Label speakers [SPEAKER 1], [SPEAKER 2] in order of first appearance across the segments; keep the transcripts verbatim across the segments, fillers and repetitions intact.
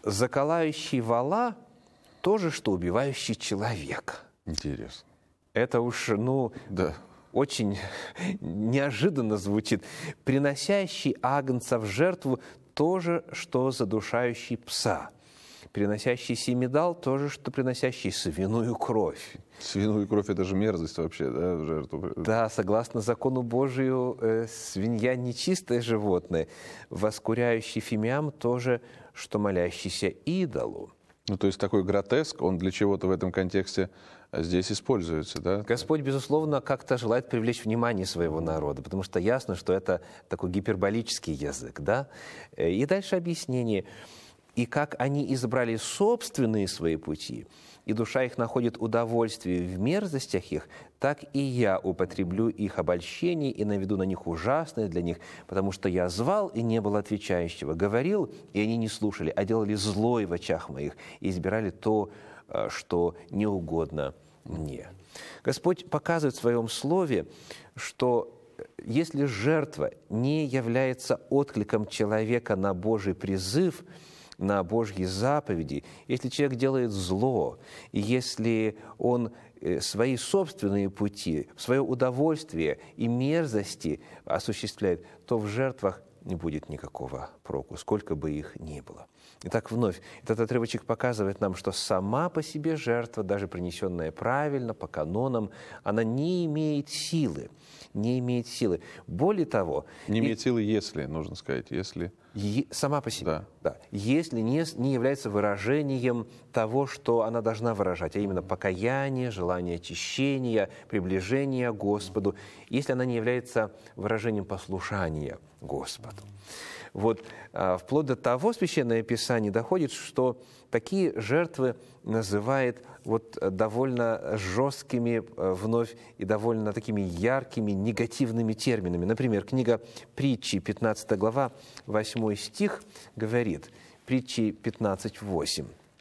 [SPEAKER 1] заколающий вола – то же, что убивающий человека.
[SPEAKER 2] Интересно.
[SPEAKER 1] Это уж, ну,
[SPEAKER 2] да.
[SPEAKER 1] очень неожиданно звучит. Приносящий агнца в жертву – то же, что задушающий пса. Приносящий семидал – то же, что приносящий свиную кровь.
[SPEAKER 2] Свиную кровь – это же мерзость вообще, да, в жертву?
[SPEAKER 1] Да, согласно закону Божию, э, свинья – нечистое животное. Воскуряющий фимиам – то же, что молящийся идолу.
[SPEAKER 2] Ну, то есть такой гротеск, он для чего-то в этом контексте здесь используется, да?
[SPEAKER 1] Господь, безусловно, как-то желает привлечь внимание своего народа, потому что ясно, что это такой гиперболический язык, да? И дальше объяснение. «И как они избрали собственные свои пути, и душа их находит удовольствие в мерзостях их, так и я употреблю их обольщение и наведу на них ужасное для них, потому что я звал, и не было отвечающего, говорил, и они не слушали, а делали злое в очах моих, и избирали то, что не угодно мне». Господь показывает в Своем Слове, что если жертва не является откликом человека на Божий призыв, на Божьи заповеди, если человек делает зло, и если он свои собственные пути, свое удовольствие и мерзости осуществляет, то в жертвах не будет никакого проку, сколько бы их ни было. Итак, вновь, этот отрывочек показывает нам, что сама по себе жертва, даже принесенная правильно, по канонам, она не имеет силы, не имеет силы. Более того...
[SPEAKER 2] Не имеет и... силы, если, нужно сказать, если...
[SPEAKER 1] Е... Сама по себе,
[SPEAKER 2] да.
[SPEAKER 1] да. Если не, не является выражением того, что она должна выражать, а именно покаяние, желание очищения, приближение к Господу, если она не является выражением послушания Господу. Вот, а, вплоть до того Священное Писание доходит, что такие жертвы называет вот довольно жесткими вновь и довольно такими яркими негативными терминами. Например, книга Притчи, пятнадцатая глава, восьмой стих говорит, Притчи пятнадцать восемь.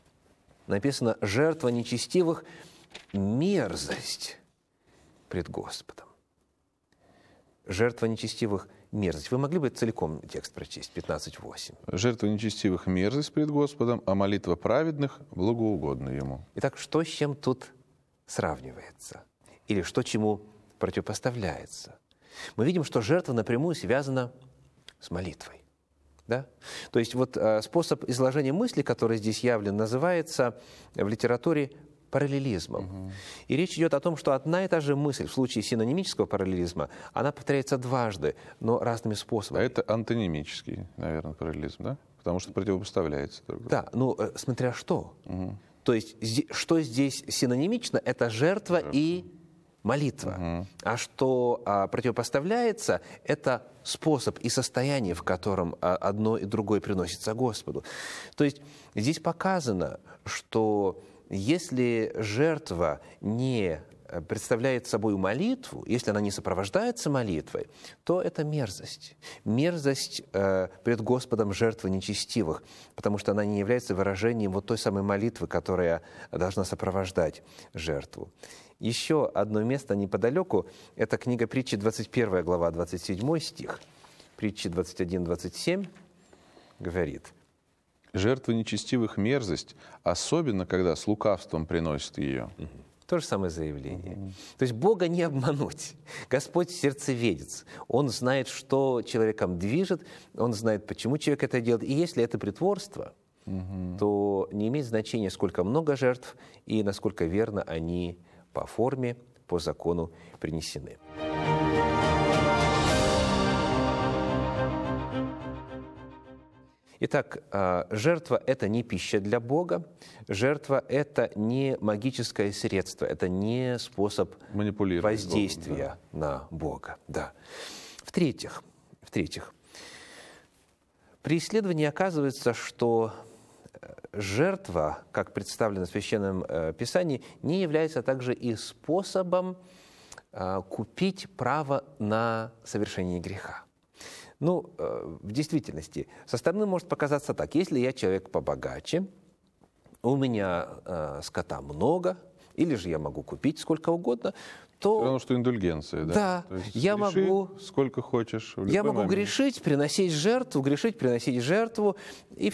[SPEAKER 1] Написано: «Жертва нечестивых – мерзость пред Господом». Жертва нечестивых – мерзость. Вы могли бы целиком текст прочесть, пятнадцать восемь?
[SPEAKER 2] «Жертва нечестивых – мерзость пред Господом, а молитва праведных – благоугодна Ему».
[SPEAKER 1] Итак, что с чем тут сравнивается? Или что чему противопоставляется? Мы видим, что жертва напрямую связана с молитвой. Да? То есть вот э, способ изложения мысли, который здесь явлен, называется в литературе параллелизмом. Угу. И речь идет о том, что одна и та же мысль в случае синонимического параллелизма, она повторяется дважды, но разными способами.
[SPEAKER 2] А это антонимический, наверное, параллелизм, да? Потому что противопоставляется друг другу.
[SPEAKER 1] Да, ну, э, смотря что.
[SPEAKER 2] Угу.
[SPEAKER 1] То есть, что здесь синонимично, это жертва, жертва. и молитва. Угу. А что а, противопоставляется, это способ и состояние, в котором а, одно и другое приносится Господу. То есть, здесь показано, что если жертва не представляет собой молитву, если она не сопровождается молитвой, то это мерзость. Мерзость э, пред Господом жертвы нечестивых, потому что она не является выражением вот той самой молитвы, которая должна сопровождать жертву. Еще одно место неподалеку – это книга Притчи, двадцать первая глава, двадцать седьмой стих. Притчи двадцать один двадцать семь говорит:
[SPEAKER 2] «Жертва нечестивых – мерзость, особенно, когда с лукавством приносит ее».
[SPEAKER 1] Угу. То же самое заявление. Угу. То есть Бога не обмануть. Господь сердцеведец. Он знает, что человеком движет, Он знает, почему человек это делает. И если это притворство, угу. то не имеет значения, сколько много жертв и насколько верно они по форме, по закону принесены. Итак, жертва – это не пища для Бога, жертва – это не магическое средство, это не способ воздействия Богом, да. на Бога. Да. В-третьих, в-третьих, при исследовании оказывается, что жертва, как представлена в Священном Писании, не является также и способом купить право на совершение греха. Ну, в действительности, со стороны может показаться так. Если я человек побогаче, у меня э, скота много, или же я могу купить сколько угодно, то...
[SPEAKER 2] Потому что индульгенция, да?
[SPEAKER 1] Да,
[SPEAKER 2] То есть
[SPEAKER 1] я
[SPEAKER 2] греши
[SPEAKER 1] могу...
[SPEAKER 2] сколько хочешь.
[SPEAKER 1] Я могу
[SPEAKER 2] момент.
[SPEAKER 1] грешить, приносить жертву, грешить, приносить жертву, и